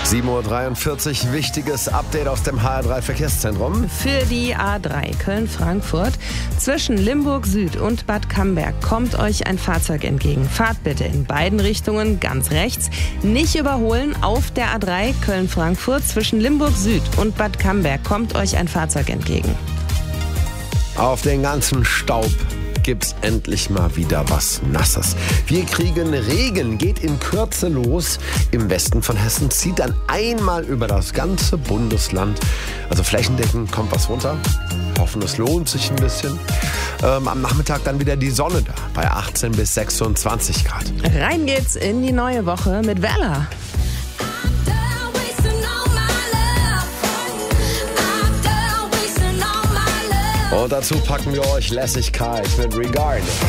7:43 Uhr, wichtiges Update aus dem HR3 Verkehrszentrum. Für die A3 Köln-Frankfurt zwischen Limburg Süd und Bad Camberg kommt euch ein Fahrzeug entgegen. Fahrt bitte in beiden Richtungen ganz rechts. Nicht überholen. Auf der A3 Köln-Frankfurt zwischen Limburg Süd und Bad Camberg kommt euch ein Fahrzeug entgegen. Auf den ganzen Staub gibt's endlich mal wieder was Nasses. Wir kriegen Regen, geht in Kürze los. Im Westen von Hessen zieht dann einmal über das ganze Bundesland. Also flächendeckend kommt was runter. Hoffen, es lohnt sich ein bisschen. Am Nachmittag dann wieder die Sonne da, bei 18 bis 26 Grad. Rein geht's in die neue Woche mit Vella. Und dazu packen wir euch Lässigkeit mit Regard.